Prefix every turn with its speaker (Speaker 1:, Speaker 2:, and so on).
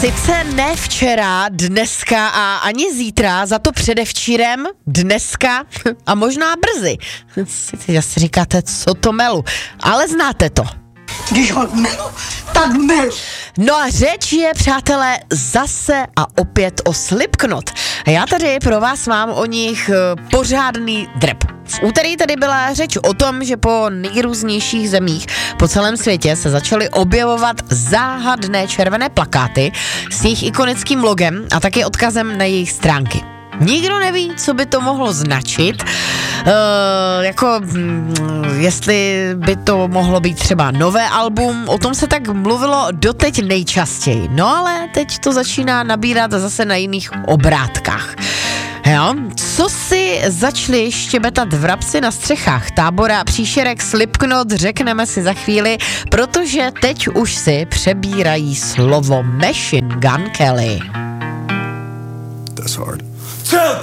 Speaker 1: Sice ne včera, dneska a ani zítra, za to předevčírem, dneska a možná brzy. Si asi říkáte, co to melu, ale znáte to.
Speaker 2: Když ho melu, tak melu.
Speaker 1: No a řeč je, přátelé, zase a opět o Slipknot. A já tady pro vás mám o nich pořádný drep. V úterý tady byla řeč o tom, že po nejrůznějších zemích po celém světě se začaly objevovat záhadné červené plakáty s jejich ikonickým logem a taky odkazem na jejich stránky. Nikdo neví, co by to mohlo značit, jestli by to mohlo být třeba nové album, o tom se tak mluvilo doteď nejčastěji, no ale teď to začíná nabírat zase na jiných obrátkách. Jo, co si začali štěbetat vrabci na střechách tábora příšerek Slipknot, řekneme si za chvíli, protože teď už si přebírají slovo Machine Gun Kelly.
Speaker 3: That's hard.